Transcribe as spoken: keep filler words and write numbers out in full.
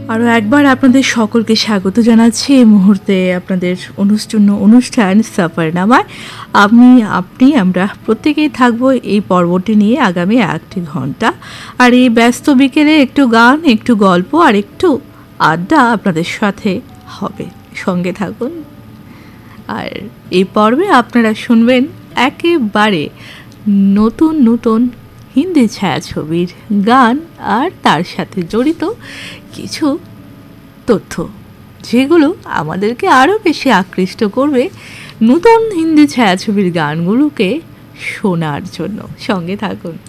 আরও একবার আপনাদের সকলকে স্বাগত জানাচ্ছি এই মুহূর্তে আপনাদের অনুষ্ঠান অনুষ্ঠান সফরনামায়। আমি আপনি আমরা প্রত্যেকেই থাকবো এই পর্বটি নিয়ে আগামী একটি ঘন্টা। আর এই ব্যস্ত বিকেলে একটু গান, একটু গল্প আর একটু আড্ডা আপনাদের সাথে হবে। সঙ্গে থাকুন। আর এই পর্বে আপনারা শুনবেন একেবারে নতুন নতুন হিন্দি ছায়াছবির গান আর তার সাথে জড়িত কিছু তথ্য, যেগুলো আমাদেরকে আরও বেশি আকৃষ্ট করবে নতুন হিন্দি ছায়াছবির গানগুলোকে শোনার জন্য। সঙ্গে থাকুন।